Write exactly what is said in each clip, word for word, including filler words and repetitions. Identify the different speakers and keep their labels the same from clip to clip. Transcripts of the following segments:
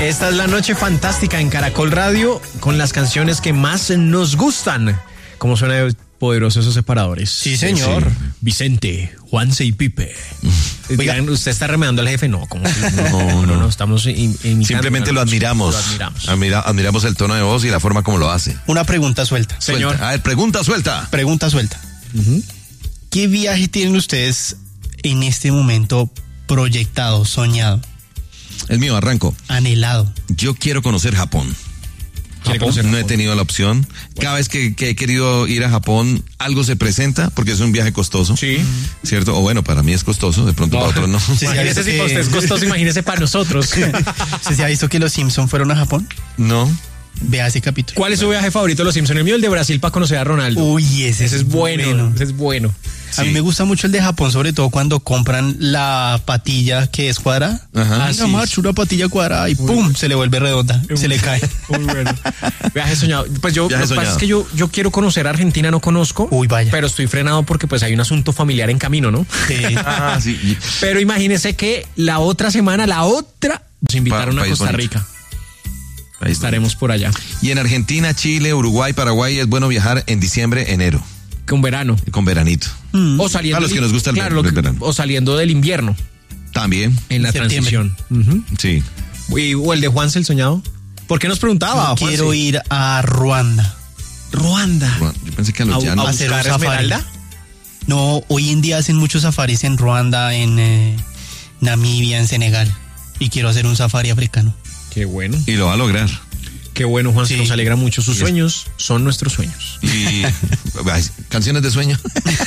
Speaker 1: Esta es la noche fantástica en Caracol Radio con las canciones que más nos gustan. ¿Cómo suena de poderosos esos separadores?
Speaker 2: Sí, señor.
Speaker 1: Sí. Vicente, Juanse y Pipe. Digan, ¿usted está remedando al jefe? No, como
Speaker 3: no, no, no,
Speaker 1: estamos imitando.
Speaker 3: Simplemente lo admiramos. Lo admiramos. Admira, admiramos el tono de voz y la forma como lo hace.
Speaker 2: Una pregunta suelta.
Speaker 1: Señor.
Speaker 3: Suelta. A ver, pregunta suelta.
Speaker 2: Pregunta suelta. Uh-huh. ¿Qué viaje tienen ustedes en este momento proyectado, soñado?
Speaker 3: El mío, arranco.
Speaker 2: Anhelado.
Speaker 3: Yo quiero conocer Japón.
Speaker 1: ¿Quiere conocer
Speaker 3: no
Speaker 1: Japón?
Speaker 3: he tenido la opción. Bueno. Cada vez que, que he querido ir a Japón, algo se presenta, porque es un viaje costoso.
Speaker 1: Sí.
Speaker 3: ¿Cierto? O bueno, para mí es costoso, de pronto no. para otros no.
Speaker 1: Sí, imagínese si para usted es costoso, imagínese para nosotros.
Speaker 2: ¿Usted se ha visto que los Simpsons fueron a Japón?
Speaker 3: No.
Speaker 2: Vea ese capítulo.
Speaker 1: ¿Cuál es su viaje favorito de los Simpsons? El mío, el de Brasil para conocer a Ronaldo.
Speaker 2: Uy, ese,
Speaker 1: ese es bueno, bueno. Ese es bueno.
Speaker 2: A sí. mí me gusta mucho el de Japón, sobre todo cuando compran la patilla que es cuadrada.
Speaker 3: Ajá.
Speaker 2: Ah, sí. Macho, una patilla cuadrada y Muy pum, bueno. se le vuelve redonda, Muy se le cae.
Speaker 1: Muy bueno. Viaje soñado. Pues yo,
Speaker 3: Viaje
Speaker 1: lo que
Speaker 3: soñado.
Speaker 1: pasa es que yo, yo quiero conocer Argentina, no conozco.
Speaker 2: Uy, vaya.
Speaker 1: Pero estoy frenado porque pues hay un asunto familiar en camino, ¿no?
Speaker 2: Sí.
Speaker 3: Ah, sí.
Speaker 1: Pero imagínese que la otra semana, la otra, nos invitaron pa, a Costa bonito. Rica. Ahí estaremos por allá.
Speaker 3: Y en Argentina, Chile, Uruguay, Paraguay es bueno viajar en diciembre, enero.
Speaker 1: Con verano.
Speaker 3: Con veranito.
Speaker 1: Mm. O saliendo.
Speaker 3: A los que nos gusta el,
Speaker 1: claro,
Speaker 3: el verano.
Speaker 1: O saliendo del invierno.
Speaker 3: También.
Speaker 1: En la
Speaker 2: Septiembre.
Speaker 1: transición. Uh-huh.
Speaker 3: Sí.
Speaker 1: Y, o el de Juanse el soñado. ¿Por qué nos preguntaba?
Speaker 2: Yo quiero Juanse. ir a Ruanda.
Speaker 1: Ruanda.
Speaker 3: Yo pensé que a los
Speaker 1: a,
Speaker 3: llanos.
Speaker 1: ¿A buscar Esmeralda?
Speaker 2: No, hoy en día hacen muchos safaris en Ruanda, en eh, Namibia, en Senegal. Y quiero hacer un safari africano.
Speaker 1: Qué bueno.
Speaker 3: Y lo va a lograr.
Speaker 1: Qué bueno, Juan, sí. Nos alegra mucho. Sus
Speaker 3: y
Speaker 1: sueños es... son nuestros sueños.
Speaker 3: Y canciones de sueño.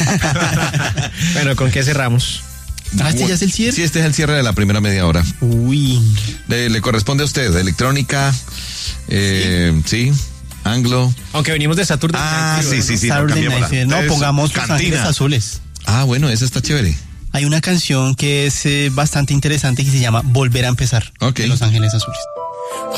Speaker 1: Bueno, ¿con qué cerramos?
Speaker 2: Ah, ¿este ya es el cierre?
Speaker 3: Sí, este es el cierre de la primera media hora.
Speaker 2: Uy.
Speaker 3: Le, le corresponde a usted, electrónica, eh, sí. sí, anglo.
Speaker 1: Aunque venimos de Saturday
Speaker 3: Ah,
Speaker 1: Night,
Speaker 3: sí, sí, sí.
Speaker 2: Saturday
Speaker 3: No,
Speaker 2: Night, no, pongamos Los Ángeles Azules.
Speaker 3: Ah, bueno, esa está chévere.
Speaker 2: Hay una canción que es eh, bastante interesante que se llama Volver a empezar.
Speaker 3: Ok.
Speaker 2: De Los Ángeles Azules.